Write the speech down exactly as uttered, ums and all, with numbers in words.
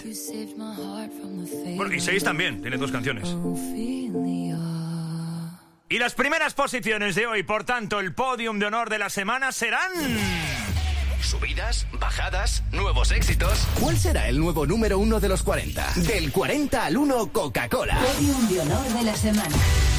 Bueno, y seis también, tiene dos canciones. Y las primeras posiciones de hoy, por tanto, el podium de honor de la semana serán... Subidas, bajadas, nuevos éxitos. ¿Cuál será el nuevo número uno de los cuarenta? Del cuarenta al uno, Coca-Cola. Podium de honor de la semana.